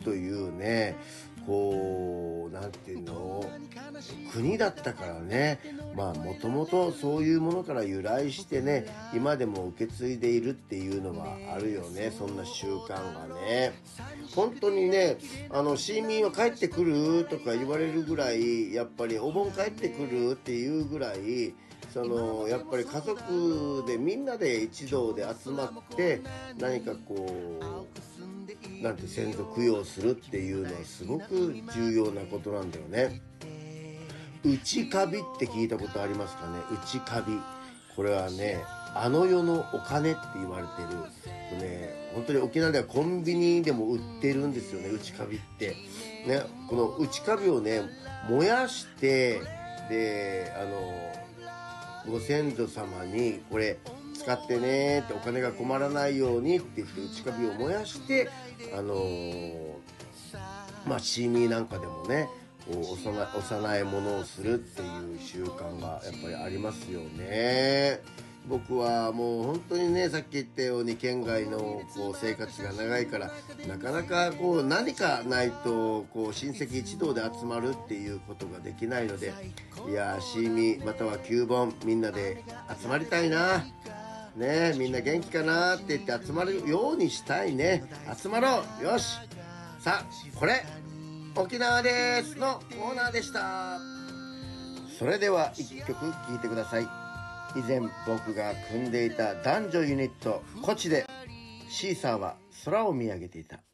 というね、こう、なんていうの、国だったからね、まあもともとそういうものから由来してね、今でも受け継いでいるっていうのはあるよね、そんな習慣がね。本当にね、市民は帰ってくるとか言われるぐらい、やっぱりお盆帰ってくるっていうぐらい、やっぱり家族でみんなで一堂で集まって、何かこう、なんて先祖供養するっていうのはすごく重要なことなんだよね。内カビって聞いたことありますかね？内カビ。これはね、あの世のお金って言われてる。本当に沖縄ではコンビニでも売ってるんですよね、内カビって。ね、この内カビをね、燃やして、で、ご先祖様にこれ使ってねって、お金が困らないようにって言って内カビを燃やして、まあシーミーなんかでもね、こう幼いものをするっていう習慣がやっぱりありますよね。僕はもう本当にね、さっき言ったように県外のこう生活が長いから、なかなかこう何かないとこう親戚一同で集まるっていうことができないので、いやーシーミーまたは旧盆みんなで集まりたいな。ねえ、みんな元気かなって言って集まるようにしたいね。集まろう。よし。さあ、これ沖縄ですのコーナーでした。それでは一曲聴いてください。以前僕が組んでいた男女ユニットコチで、シーサーは空を見上げていた。